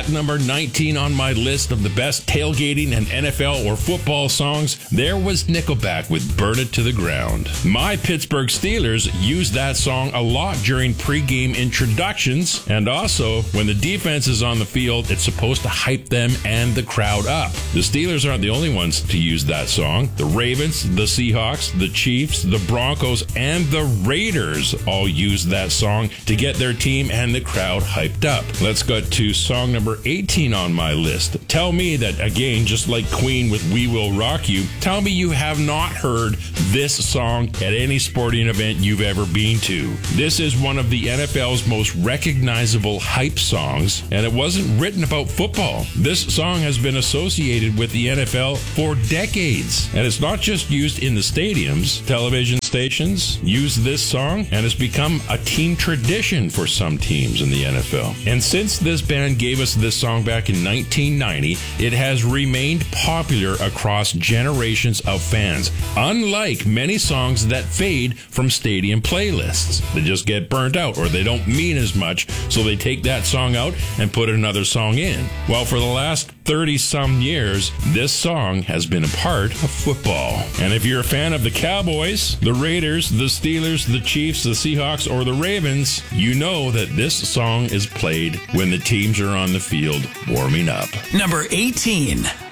number 19 on my list of the best tailgating and NFL or football songs, there was Nickelback with Burn It to the Ground. My Pittsburgh Steelers use that song a lot during pregame introductions, and also when the defense is on the field, it's supposed to hype them and the crowd up. The Steelers aren't the only ones to use that song. The Ravens, the Seahawks, the Chiefs, the Broncos, and the Raiders all use that song to get their team and the crowd hyped up. Let's go to song number 18 on my list. Tell me that, again, just like Queen with We Will Rock You, tell me you have not heard this song at any sporting event you've ever been to. This is one of the NFL's most recognizable hype songs, and it wasn't written about football. This song has been associated with the NFL for decades, and it's not just used in the stadiums. Television stations use this song, and it's become a team tradition for some teams in the NFL. And since this band gave us this song back in 1990, it has remained popular across generations of fans, unlike many songs that fade from stadium playlists. They just get burnt out, or they don't mean as much, so they take that song out and put another song in. Well, for the last 30-some years, this song has been a part of football. And if you're a fan of the Cowboys, the Raiders, the Steelers, the Chiefs, the Seahawks, or the Ravens, you know that this song is played when the teams are on the field warming up. Number 18.